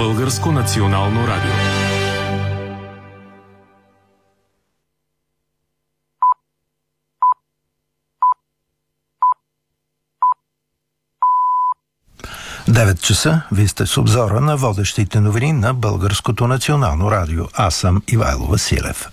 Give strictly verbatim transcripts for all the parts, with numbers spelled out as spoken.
Българско национално радио. девет часа, вие сте с обзора на водещите новини на Българското национално радио. Аз съм Ивайло Василев.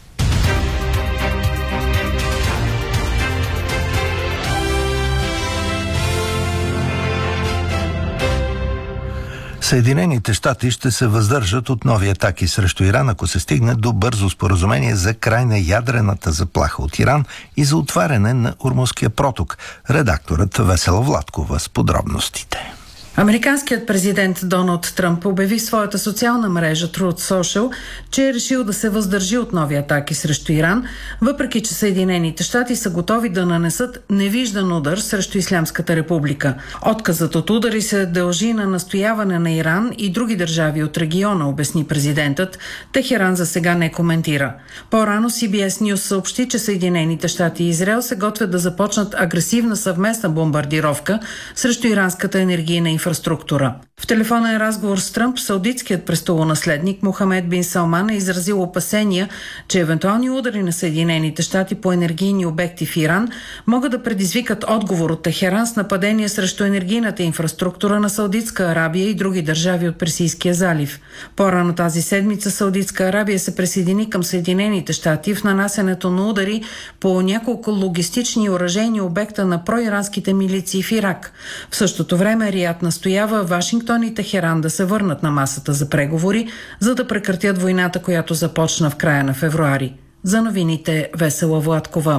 Съединените щати ще се въздържат от нови атаки срещу Иран, ако се стигне до бързо споразумение за край на ядрената заплаха от Иран и за отваряне на Ормузския проток. Редакторът Весела Владкова с подробностите. Американският президент Доналд Тръмп обяви в своята социална мрежа Truth Social, че е решил да се въздържи от нови атаки срещу Иран, въпреки че Съединените щати са готови да нанесат невиждан удар срещу Ислямската република. Отказът от удари се дължи на настояване на Иран и други държави от региона, обясни президентът. Техеран за сега не коментира. По-рано Си Би Ес News съобщи, че Съединените щати и Израел се готвят да започнат агресивна съвместна бомбардировка срещу иранската енергийна инфраструктура. инфраструктура. В телефонен разговор с Тръмп, саудитският престолонаследник Мохамед бин Салман е изразил опасения, че евентуални удари на Съединените щати по енергийни обекти в Иран могат да предизвикат отговор от Техеран с нападения срещу енергийната инфраструктура на Саудитска Арабия и други държави от Персийския залив. По-рано тази седмица Саудитска Арабия се присъедини към Съединените щати в нанасенето на удари по няколко логистични и оръжейни обекта на проиранските милиции в Ирак. В същото време Риад настоява Вашингтон и Техеран да се върнат на масата за преговори, за да прекратят войната, която започна в края на февруари. За новините Весела Владкова.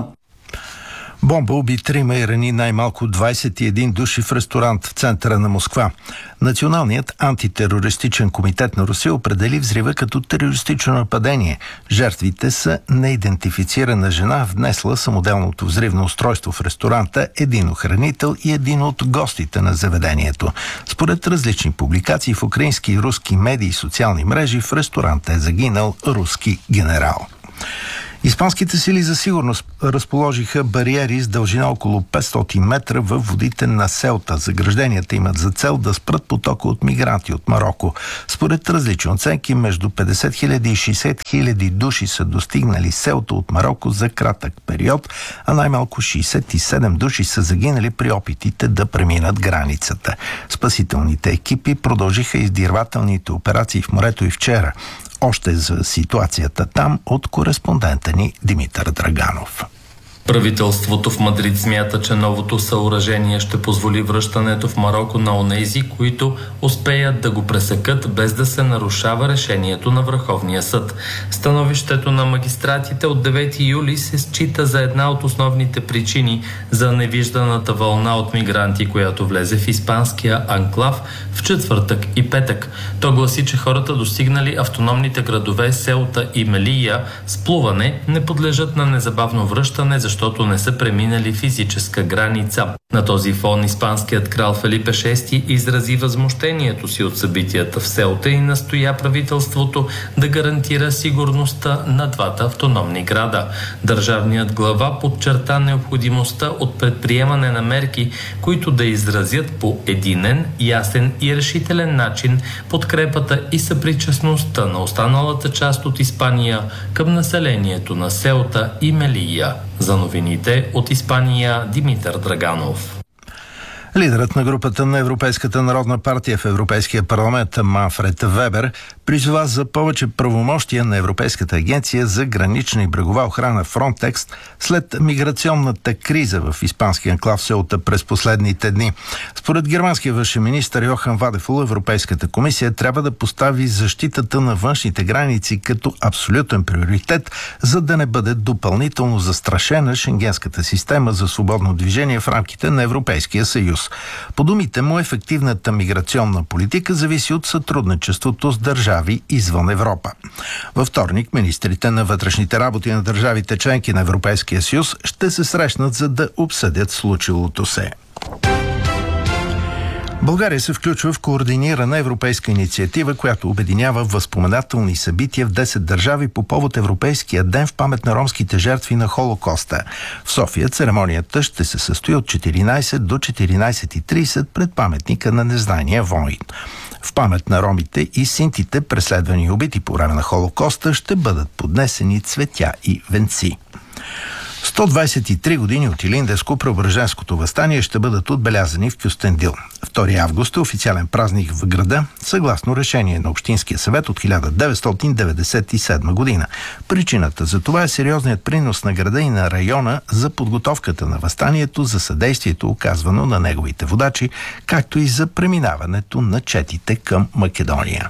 Бомба уби трима и рани най-малко двадесет и един души в ресторант в центъра на Москва. Националният антитерористичен комитет на Русия определи взрива като терористично нападение. Жертвите са неидентифицирана жена, внесла самоделното взривно устройство в ресторанта, един охранител и един от гостите на заведението. Според различни публикации в украински и руски медии и социални мрежи, в ресторанта е загинал руски генерал. Испанските сили за сигурност разположиха бариери с дължина около петстотин метра във водите на Селта. Загражденията имат за цел да спрат потока от мигранти от Мароко. Според различни оценки, между петдесет хиляди и шейсет хиляди души са достигнали Селта от Мароко за кратък период, а най-малко шейсет и седем души са загинали при опитите да преминат границата. Спасителните екипи продължиха издирвателните операции в морето и вчера. Още за ситуацията там от кореспондента ни Димитър Драганов. Правителството в Мадрид смята, че новото съоръжение ще позволи връщането в Мароко на онези, които успеят да го пресекат, без да се нарушава решението на Върховния съд. Становището на магистратите от девети юли се счита за една от основните причини за невижданата вълна от мигранти, която влезе в испанския анклав в четвъртък и петък. То гласи, че хората, достигнали автономните градове Селта и Мелия с плуване, не подлежат на незабавно връщане, защото не са преминали физическа граница. На този фон испанският крал Фелипе шести изрази възмущението си от събитията в Селта и настоя правителството да гарантира сигурността на двата автономни града. Държавният глава подчерта необходимостта от предприемане на мерки, които да изразят по единен, ясен и решителен начин подкрепата и съпричастността на останалата част от Испания към населението на Селта и Мелия. За новините от Испания Димитър Драганов. Лидерът на групата на Европейската народна партия в Европейския парламент Манфред Вебер призова за повече правомощия на Европейската агенция за гранична и брегова охрана Frontex след миграционната криза в испанския анклав Селта през последните дни. Според германския външен министър Йохан Вадефул, Европейската комисия трябва да постави защитата на външните граници като абсолютен приоритет, за да не бъде допълнително застрашена шенгенската система за свободно движение в рамките на Европейския съюз. По думите му, ефективната миграционна политика зависи от сътрудничеството с държави извън Европа. Във вторник министрите на вътрешните работи на държавите членки на Европейския съюз ще се срещнат, за да обсъдят случилото се. България се включва в координирана европейска инициатива, която обединява възпоменателни събития в десет държави по повод Европейския ден в памет на ромските жертви на Холокоста. В София церемонията ще се състои от четиринадесет до четиринадесет и тридесет пред паметника на незнания войн. В памет на ромите и синтите, преследвани и убити по време на Холокоста, ще бъдат поднесени цветя и венци. сто двадесет и три години от Илинденско-Преображенското въстание ще бъдат отбелязани в Кюстендил. втори август е официален празник в града, съгласно решение на Общинския съвет от хиляда деветстотин деветдесет и седма година. Причината за това е сериозният принос на града и на района за подготовката на въстанието, за съдействието, оказвано на неговите водачи, както и за преминаването на четите към Македония.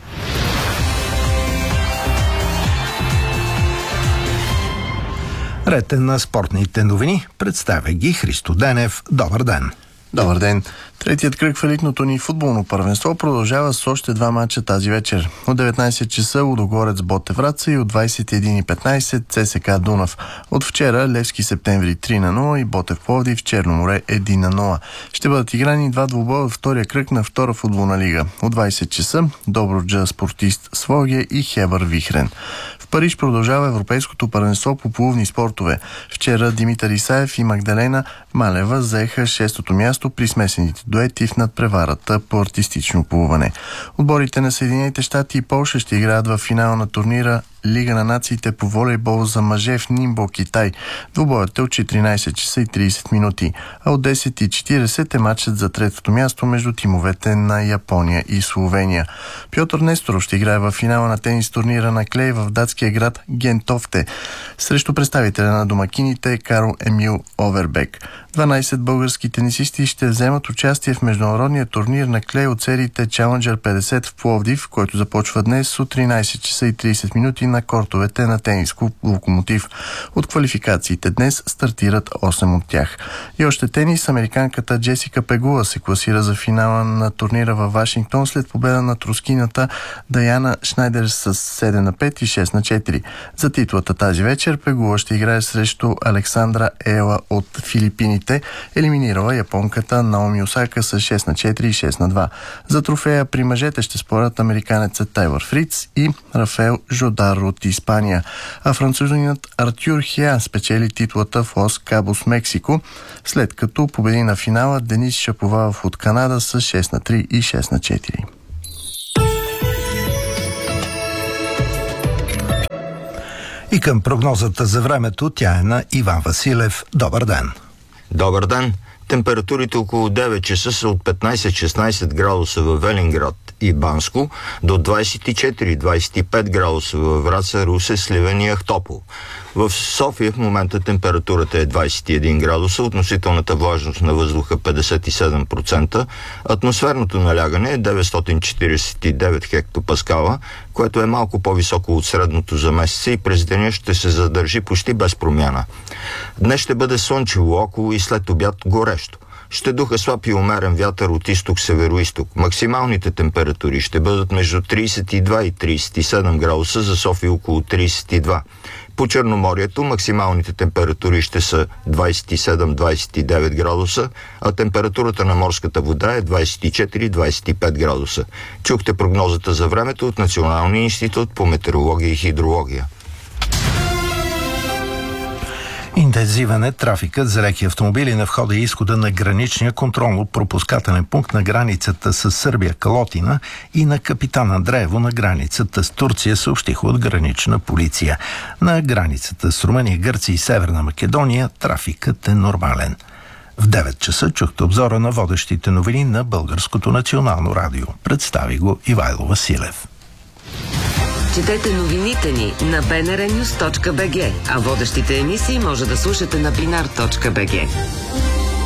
Ред е на спортните новини. Представя ги Христо Денев. Добър ден! Добър ден! Третият кръг в елитното ни футболно първенство продължава с още два мача тази вечер. От деветнадесет часа Лудогорец Ботев Враца и от двадесет и един и петнадесет ЦСКА Дунав. От вчера Левски Септември три на нула и Ботев Пловдив Черно море едно на нула. Ще бъдат играни два двубоя от втория кръг на втора футболна лига. От двадесет часа Добруджа Спортист Своге и Хебър Вихрен. В Париж продължава Европейското първенство по плувни спортове. Вчера Димитър Исаев и Магдалена Малева заеха шестото място при смесените дуети в надпреварата по артистично плуване. Отборите на Съединените щати и Полша ще играят в финала на турнира Лига на нациите по волейбол за мъже в Нимбо, Китай. Двубоят е от четиринадесет часа и тридесет минути, а от десет и четиридесет е матчът за третото място между тимовете на Япония и Словения. Пьотър Несторов ще играе в финала на тенис турнира на клей в датския град Гентофте срещу представителя на домакините Карл Емил Овербек. дванадесет български тенисисти ще вземат участие в международния турнир на клей от сериите Challenger петдесет в Пловдив, който започва днес от тринадесет часа и тридесет минути на кортовете на тенис клуб Локомотив. От квалификациите днес стартират осем от тях. И още тенис, американката Джесика Пегула се класира за финала на турнира във Вашингтон след победа на рускинята Даяна Шнайдер с седем на пет и шест на четири. За титлата тази вечер Пегула ще играе срещу Александра Ела от Филипините, елиминирала японката Наоми Осака с шест на четири и шест на два. За трофея при мъжете ще спорят американецът Тайлър Фриц и Рафаел Жодар от Испания, а французинът Артюр Хеа спечели титлата в Лос Кабос, Мексико, след като победи на финала Денис Шаповалов от Канада с шест на три и шест на четири. И към прогнозата за времето, тя е на Иван Василев. Добър ден! Добър ден! Температурите около девет часа са от петнадесет до шестнадесет градуса във Велинград и Банско, до двадесет и четири до двадесет и пет градуса във Враца, Русе, Сливен и Ахтопол. В София в момента температурата е двадесет и един градуса, относителната влажност на въздуха петдесет и седем процента, атмосферното налягане е деветстотин четиридесет и девет хектопаскала, което е малко по-високо от средното за месеца и през деня ще се задържи почти без промяна. Днес ще бъде слънчево около и след обяд горещо. Ще духа слаб и умерен вятър от изток-североизток. Максималните температури ще бъдат между тридесет и два и тридесет и седем градуса, за София около тридесет и два. По Черноморието максималните температури ще са двадесет и седем до двадесет и девет градуса, а температурата на морската вода е двадесет и четири до двадесет и пет градуса. Чухте прогнозата за времето от Националния институт по метеорология и хидрология. Интензивен е трафикът за леки автомобили на входа и изхода на граничния контролно-пропускателен пункт на границата с Сърбия Калотина и на Капитан Андреево на границата с Турция, съобщиха от гранична полиция. На границата с Румъния, Гърция и Северна Македония трафикът е нормален. В девет часа чухте обзора на водещите новини на Българското национално радио. Представи го Ивайло Василев. Четете новините ни на би ен ар нюз точка би джи, а водещите емисии може да слушате на бинар точка би джи.